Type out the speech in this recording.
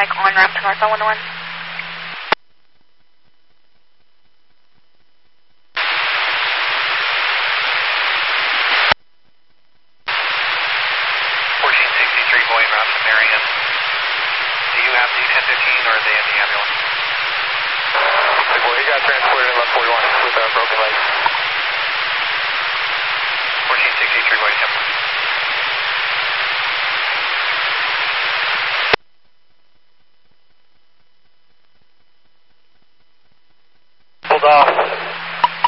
traffic on ramp to North 111. 1463 going around to Marion. Do you have the 1015 or are they in the ambulance? Well, he got transported in left 41 with a broken leg. 1463 going to Temple.